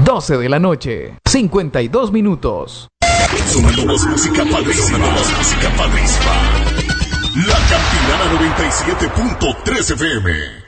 12 de la noche, 52 minutos. Sonando más música padrísima. La Campirana 97.3 FM.